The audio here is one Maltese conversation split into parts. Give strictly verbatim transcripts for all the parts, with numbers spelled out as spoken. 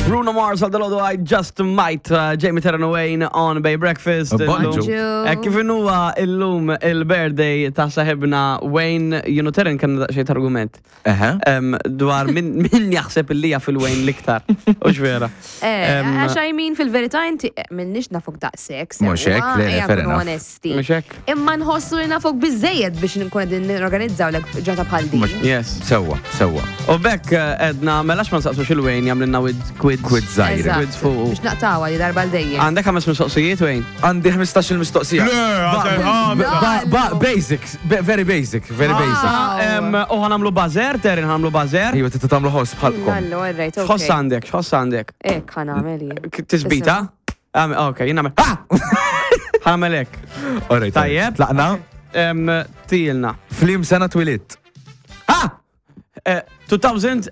Bruno Mars għal dal-għodu I Just Might, uh, Jamie Terran Wayne on Bay Breakfast. Bonġu. Eh, Kif innuwa illum il-birthday ta' saħibna Wayne, you know, Terran kan xejt argument. Eħe. Em, Dwar min min jaħseb il-lija fil-Wayne liktar. Ux vera. Em, Għax I mean fil-verità inti minnix nafuk daqsek. Mhux hekk, le, le, fair enough. onesti. Mhux hekk? Imma nħossu li nafuk biżejjed biex nkun qegħdin norganizzaw lek ġata bħal din. Yes. Sewa, sewa. U bekk eh, edna, melax ma nsaqsu xil-Wayne jamlinna with quids. Quid zaħir. Eżatt, Quids fuq. Biex naqtawa li darba l-dejjem. Għandek ħames mistoqsijiet, Wayne? Għandi ħmistax il-mistoqsija. Ba- ba- Basics, be- very basic, very basic. Wow. Em, U ħanamlu bazer, Terran ħanamlu bazer. Iwa, tista tamlu host bħalkom. Allu, alright, ok. X'ħoss għandek, x'ħoss għandek? Ek, ħanamel jien. K- Tisbita? Għam- Ok, jina għamil. Ah! Għamelek. Alright. Tajjeb. Tlaqna. Em, Tilna. Flim sena twilit. Ah! Eh, two thousand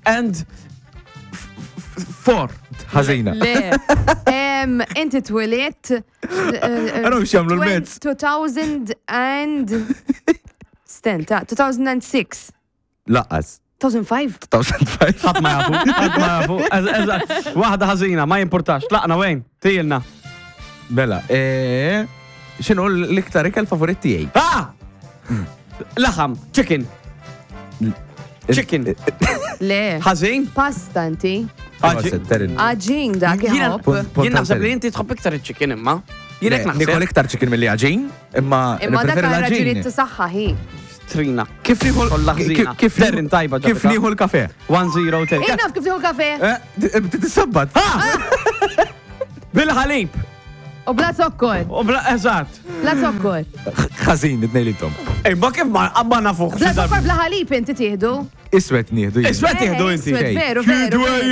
four. Ħażina. Le, em, inti twilit. Għanu biex jamlu l-mezz. two thousand and... Stenta, two thousand six. Laqqas. two thousand five. two thousand five. Ħadd ma jafu, ħadd ma jafu. Ez- ez- Waħda ħażina, ma jimportax. Tlaqna Wayne, tilna. Bella, eh, xinu l-iktar ikel favorit tiegħi? Ah! Laħam, chicken. Chicken. Le, Ħażin? pasta inti. Ħaġi- Terin. Aġin dak Jiena jħobb. Punt jien naħseb tal-teri. li inti tħobb iktar iċ-chicken imma. Jien hekk Nikol naħseb. iktar chicken mill-li għaġin, imma Imma dak nippreferi raġuniet l-għaġin. t-saxħa hi. Trina. Kif nieħu Kollha ħżina. kif Terrin tajba Kif ġabika. nieħu l-kafe? one zero ten. Ej, naf kif tiħu kafe? Eh, Tisabbat. Bil-ħalib. U bla zokkor. U bla eżatt. Bla zokkor. Ħażin id-nejlitom. Ej, ma kif ma ma nafuq. Bla zokkor bla ħalib inti tieħdu. Iswet nieħdu. jien. Iswet tieħdu Eh, inti. iswed, veru, veru. veru.